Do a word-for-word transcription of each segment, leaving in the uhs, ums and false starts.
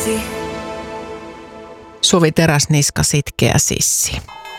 sissi. Suvi Teräsniska, Sitkeä sissi.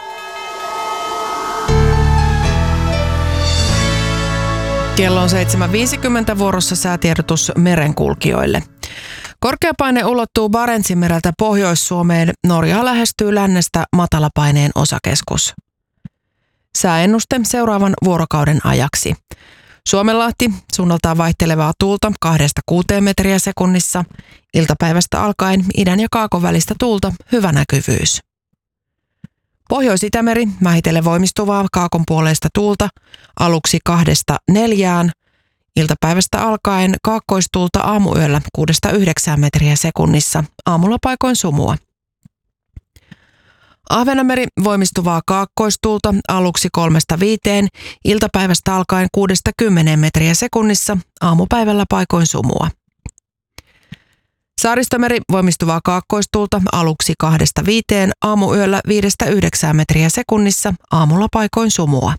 Kello on seitsemän viisikymmentä, vuorossa säätiedotus merenkulkijoille. Korkeapaine ulottuu Barentsinmereltä Pohjois-Suomeen. Norjaa lähestyy lännestä matalapaineen osakeskus. Sääennuste seuraavan vuorokauden ajaksi. Suomenlahti, suunnaltaan vaihtelevaa tuulta kahdesta kuuteen metriä sekunnissa. Iltapäivästä alkaen idän ja kaakon välistä tuulta, hyvä näkyvyys. Pohjois-Itämeri, vähitellen voimistuvaa kaakon puoleista tuulta, aluksi kahdesta neljään. Iltapäivästä alkaen kaakkoistuulta aamuyöllä kuudesta yhdeksään metriä sekunnissa, aamulla paikoin sumua. Ahvenanmeri, voimistuvaa kaakkoistuulta, aluksi kolmesta viiteen, iltapäivästä alkaen kuudesta kymmeneen metriä sekunnissa, aamupäivällä paikoin sumua. Saaristomeri, voimistuvaa kaakkoistuulta, aluksi kahdesta viiteen, aamuyöllä viidestä yhdeksään metriä sekunnissa, aamulla paikoin sumua.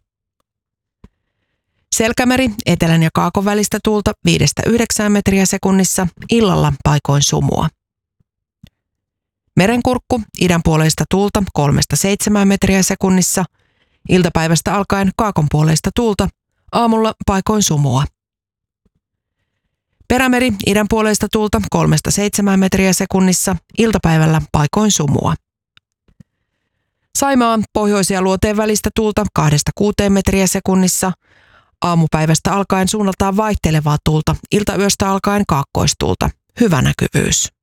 Selkämeri, etelän ja kaakon välistä tuulta viidestä yhdeksään metriä sekunnissa, illalla paikoin sumua. Merenkurkku, idänpuoleista tuulta kolmesta seitsemään metriä sekunnissa, iltapäivästä alkaen kaakonpuoleista tuulta, aamulla paikoin sumua. Perämeri, idänpuoleista tuulta kolmesta seitsemään metriä sekunnissa, iltapäivällä paikoin sumua. Saimaa, pohjoisia luoteen välistä tuulta kahdesta kuuteen metriä sekunnissa, aamupäivästä alkaen suunnaltaan vaihtelevaa tuulta, iltayöstä alkaen kaakkoistuulta, hyvä näkyvyys.